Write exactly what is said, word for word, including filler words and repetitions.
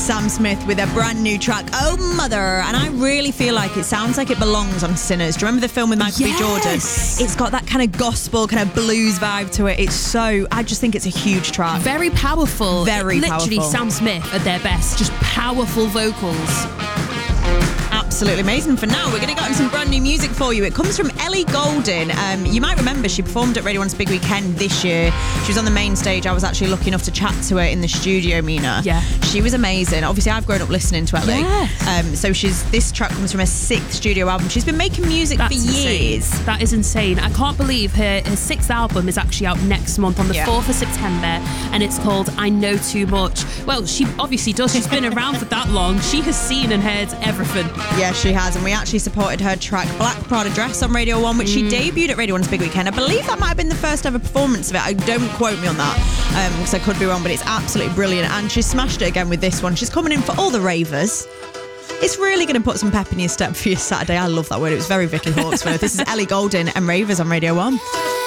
Sam Smith with a brand new track, Oh Mother, and I really feel like it sounds like it belongs on Sinners. Do you remember the film with Michael yes. B. Jordan? It's got that kind of gospel, kind of blues vibe to it. It's so, I just think it's a huge track. Very powerful. Very Literally powerful. Sam Smith at their best, just powerful vocals. Absolutely amazing. For now, we're going to get some brand new music for you. It comes from Ellie Goulding. Um, you might remember she performed at Radio one's Big Weekend this year. She was on the main stage. I was actually lucky enough to chat to her in the studio, Mina. Yeah. She was amazing. Obviously, I've grown up listening to Ellie. Yes. Um, so she's this track comes from her sixth studio album. She's been making music That's for years. Insane. That is insane. I can't believe her, her sixth album is actually out next month on the Yeah. fourth of September, and it's called I Know Too Much. Well, she obviously does. She's been around for that long. She has seen and heard everything. Yeah, she has. And we actually supported her track Black Prada Dress on Radio one, which Mm. she debuted at Radio one's Big Weekend. I believe that might have been the first ever performance of it. I don't quote me on that, because um, I could be wrong, but it's absolutely brilliant. And she smashed it again with this one. She's coming in for all the ravers. It's really going to put some pep in your step for your Saturday. I love that word. It was very Vicky Hawksworth. This is Ellie Goulding and Ravers on Radio one.